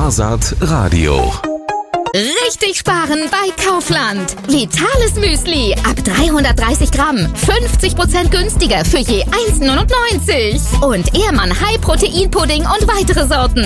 Wahrsat Radio. Richtig sparen bei Kaufland. Vitales Müsli ab 330 Gramm. 50% günstiger für je 1,99. Und Ehrmann High Protein Pudding und weitere Sorten.